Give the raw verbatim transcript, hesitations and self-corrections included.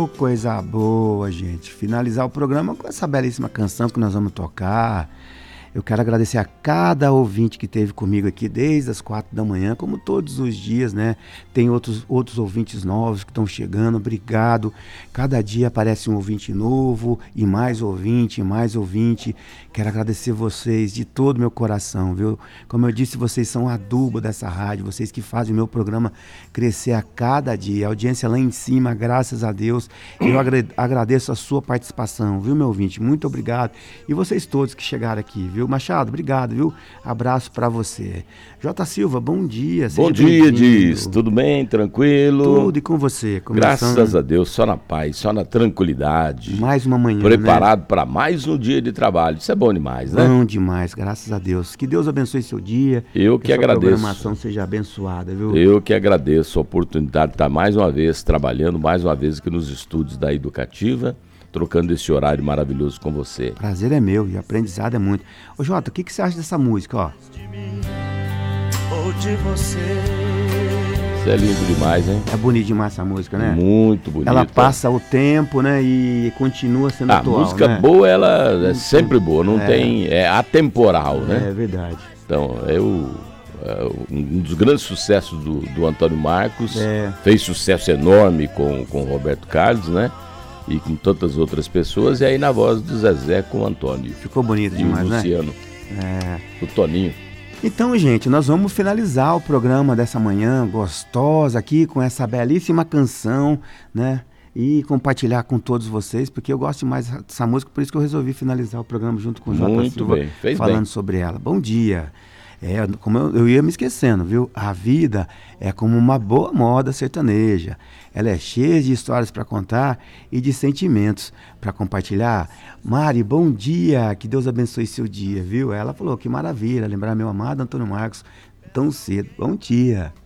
Coisa boa, gente. Finalizar o programa com essa belíssima canção que nós vamos tocar. Eu quero agradecer a cada ouvinte que esteve comigo aqui desde as quatro da manhã, como todos os dias, né? Tem outros, outros ouvintes novos que estão chegando, obrigado. Cada dia aparece um ouvinte novo, e mais ouvinte, e mais ouvinte. Quero agradecer vocês de todo o meu coração, viu? Como eu disse, vocês são adubo dessa rádio, vocês que fazem o meu programa crescer a cada dia. A audiência lá em cima, graças a Deus. Eu agra- agradeço a sua participação, viu, meu ouvinte? Muito obrigado. E vocês todos que chegaram aqui, viu? Machado, obrigado, viu? Abraço pra você. J. Silva, bom dia. Bom dia, Diz. Tudo bem? Tranquilo? Tudo, e com você? Começando... Graças a Deus, só na paz, só na tranquilidade. Mais uma manhã, preparado, né, para mais um dia de trabalho. Isso é bom demais, né? Bom demais, graças a Deus. Que Deus abençoe seu dia. Eu que, que agradeço. Que a programação seja abençoada, viu? Eu que agradeço a oportunidade de estar mais uma vez trabalhando, mais uma vez aqui nos estúdios da Educativa, trocando esse horário maravilhoso com você. Prazer é meu e aprendizado é muito. Ô Jota, o que, que você acha dessa música, ó? De mim ou de você. Isso é lindo demais, hein? É bonito demais essa música, né? Muito bonito. Ela passa o tempo, né, e continua sendo a atual, A música né? boa, ela é sempre boa, não é, tem... É atemporal, né? É verdade. Então, eu... um dos grandes sucessos do, do Antônio Marcos, é. fez sucesso enorme com, com o Roberto Carlos, né? E com tantas outras pessoas, e aí na voz do Zezé com o Antônio. Ficou bonito demais, né? E o Luciano, né? É. O Toninho. Então, gente, nós vamos finalizar o programa dessa manhã gostosa aqui com essa belíssima canção, né? E compartilhar com todos vocês, porque eu gosto demais dessa música, por isso que eu resolvi finalizar o programa junto com o Jota Silva, bem. Fez falando bem. sobre ela. Bom dia. É, como eu, eu ia me esquecendo, viu? A vida é como uma boa moda sertaneja. Ela é cheia de histórias para contar e de sentimentos para compartilhar. Mari, bom dia, que Deus abençoe seu dia, viu? Ela falou, que maravilha, lembrar meu amado Antônio Marcos tão cedo. Bom dia.